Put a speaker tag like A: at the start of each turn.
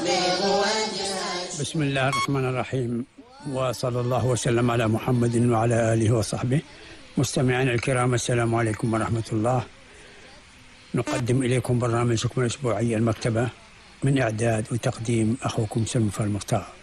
A: بسم الله الرحمن الرحيم، وصلى الله وسلم على محمد وعلى آله وصحبه. مستمعينا الكرام، السلام عليكم ورحمة الله. نقدم إليكم برنامجكم الأسبوعي المكتبة، من إعداد وتقديم أخوكم سلمى المختار.